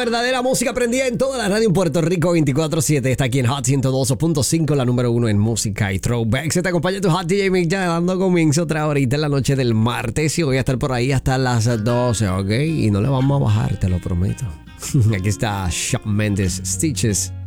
verdadera música prendida en toda la radio en Puerto Rico 24/7. Está aquí en Hot 102.5, la número 1 en música y throwback. Se te acompaña tu Hot DJ Mick ya dando comienzo otra horita en la noche del martes. Y voy a estar por ahí hasta las 12, ¿ok? Y no le vamos a bajar, te lo prometo. Aquí está Shawn Mendes, Stitches.